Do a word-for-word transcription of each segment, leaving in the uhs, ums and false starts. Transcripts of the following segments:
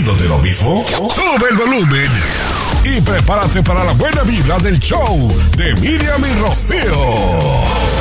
¿Aburrido de lo mismo? Sube el volumen y prepárate para la buena vibra del show de Miriam y Rocío.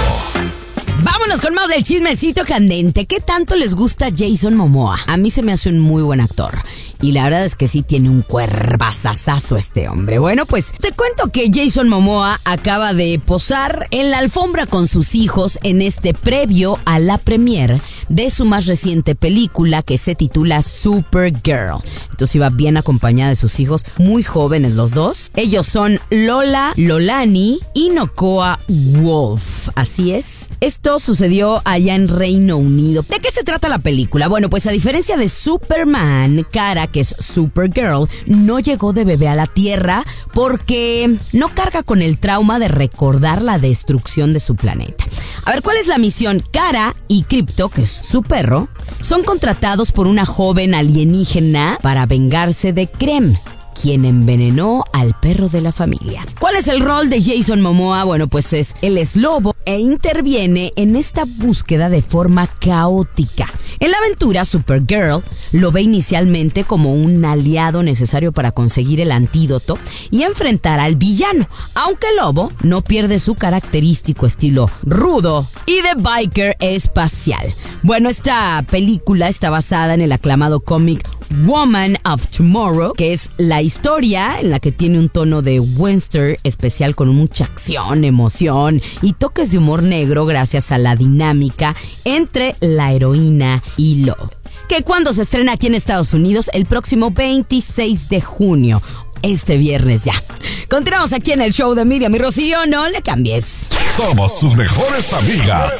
Vámonos con más del chismecito candente. ¿Qué tanto les gusta Jason Momoa? A mí se me hace un muy buen actor. Y la verdad es que sí tiene un cuervazazazo este hombre. Bueno, pues te cuento que Jason Momoa acaba de posar en la alfombra con sus hijos en este previo a la premiere de su más reciente película que se titula Supergirl. Entonces iba bien acompañada de sus hijos, muy jóvenes los dos. Ellos son Lola Lolani y Nokoa Wolf. Así es. Esto sucedió allá en Reino Unido. ¿De qué se trata la película? Bueno, pues a diferencia de Superman, Kara, que es Supergirl, no llegó de bebé a la Tierra porque no carga con el trauma de recordar la destrucción de su planeta. A ver, ¿cuál es la misión? Kara y Crypto, que es su perro, son contratados por una joven alienígena para vengarse de Krem, quien envenenó al perro de la familia. ¿Cuál es el rol de Jason Momoa? Bueno, pues es él es lobo e interviene en esta búsqueda de forma caótica. En la aventura, Supergirl lo ve inicialmente como un aliado necesario para conseguir el antídoto y enfrentar al villano, aunque Lobo no pierde su característico estilo rudo y de biker espacial. Bueno, esta película está basada en el aclamado cómic Woman of Tomorrow, que es la historia en la que tiene un tono de western especial con mucha acción, emoción y toques de humor negro gracias a la dinámica entre la heroína y Lobo, que cuando se estrena aquí en Estados Unidos el próximo veintiséis de junio, este viernes ya. Continuamos aquí en el show de Miriam y Rocío, no le cambies. Somos sus mejores amigas.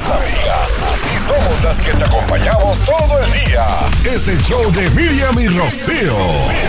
Y somos las que te acompañamos todo el día. Es el show de Miriam y Rocío.